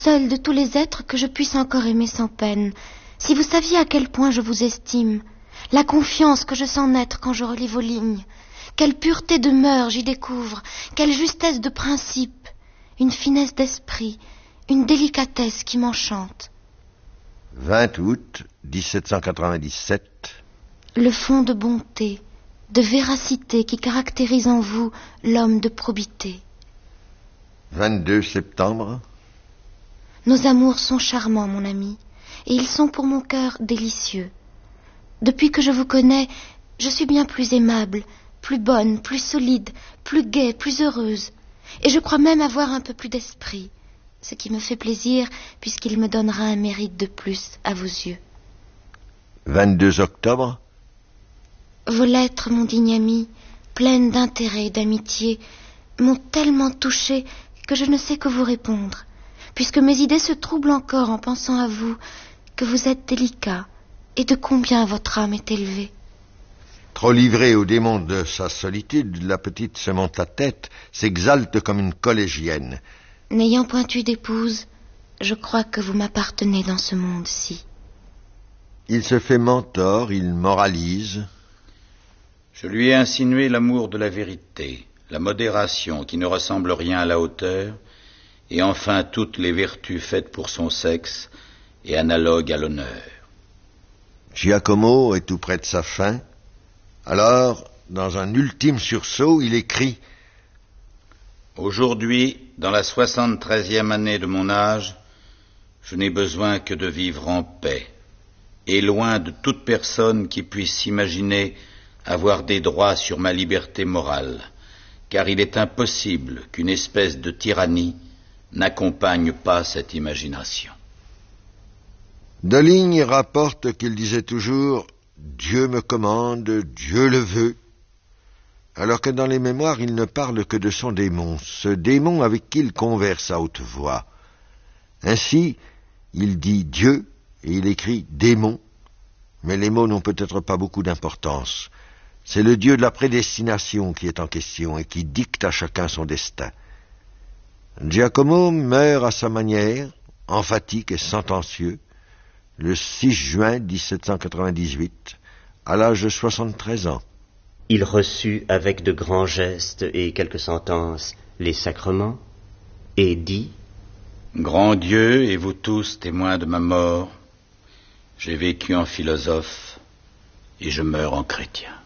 seul de tous les êtres que je puisse encore aimer sans peine. Si vous saviez à quel point je vous estime, la confiance que je sens naître quand je relis vos lignes, quelle pureté de mœurs j'y découvre, quelle justesse de principe, une finesse d'esprit, une délicatesse qui m'enchante. 20 août 1797. Le fond de bonté, de véracité qui caractérise en vous l'homme de probité. 22 septembre. Nos amours sont charmants, mon ami, et ils sont pour mon cœur délicieux. Depuis que je vous connais, je suis bien plus aimable, plus bonne, plus solide, plus gaie, plus heureuse, et je crois même avoir un peu plus d'esprit, ce qui me fait plaisir puisqu'il me donnera un mérite de plus à vos yeux. 22 octobre. Vos lettres, mon digne ami, pleines d'intérêt et d'amitié, m'ont tellement touchée que je ne sais que vous répondre, puisque mes idées se troublent encore en pensant à vous, que vous êtes délicat, et de combien votre âme est élevée. Trop livrée au démon de sa solitude, la petite se monte la tête, s'exalte comme une collégienne. N'ayant point eu d'épouse, je crois que vous m'appartenez dans ce monde-ci. Il se fait mentor, il moralise. Je lui ai insinué l'amour de la vérité, la modération qui ne ressemble rien à la hauteur, et enfin toutes les vertus faites pour son sexe et analogues à l'honneur. Giacomo est tout près de sa fin. Alors, dans un ultime sursaut, il écrit: Aujourd'hui, dans la 73e année de mon âge, je n'ai besoin que de vivre en paix, et loin de toute personne qui puisse s'imaginer avoir des droits sur ma liberté morale, car il est impossible qu'une espèce de tyrannie n'accompagne pas cette imagination. Deligne rapporte qu'il disait toujours « Dieu me commande, Dieu le veut », alors que dans les mémoires il ne parle que de son démon, ce démon avec qui il converse à haute voix. Ainsi, il dit Dieu et il écrit démon, mais les mots n'ont peut-être pas beaucoup d'importance. C'est le Dieu de la prédestination qui est en question et qui dicte à chacun son destin. Giacomo meurt à sa manière, emphatique et sentencieux, le 6 juin 1798, à l'âge de 73 ans. Il reçut avec de grands gestes et quelques sentences les sacrements, et dit: Grand Dieu et vous tous témoins de ma mort, j'ai vécu en philosophe et je meurs en chrétien.